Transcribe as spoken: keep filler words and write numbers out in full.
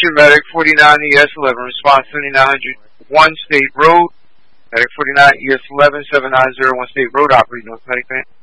Attention, Medic forty-nine E S eleven, response seventy-nine hundred one State Road. Medic forty-nine E S eleven, seven nine zero one State Road, operating North Medic Van.